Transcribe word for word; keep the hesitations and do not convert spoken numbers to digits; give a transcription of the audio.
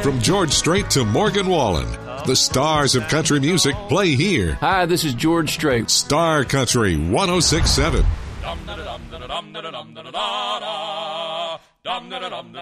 From George Strait to Morgan Wallen, the stars of country music play here. Hi, this is George Strait. Star Country one oh six point seven.